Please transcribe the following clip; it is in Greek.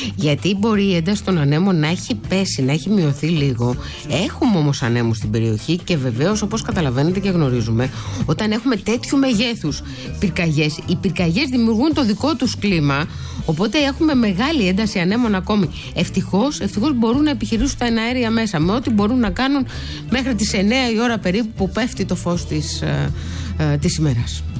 Γιατί μπορεί η ένταση των ανέμων να έχει πέσει, να έχει μειωθεί λίγο. Έχουμε όμως ανέμους στην περιοχή και βεβαίως, όπως καταλαβαίνετε και γνωρίζουμε, όταν έχουμε τέτοιου μεγέθους πυρκαγιές, οι πυρκαγιές δημιουργούν το δικό τους κλίμα. Οπότε έχουμε μεγάλη ένταση ανέμων ακόμη. Ευτυχώς μπορούν να επιχειρήσουν τα εναέρια μέσα με ό,τι μπορούν να κάνουν μέχρι τις 9 η ώρα περίπου που πέφτει το φως της ημέρας.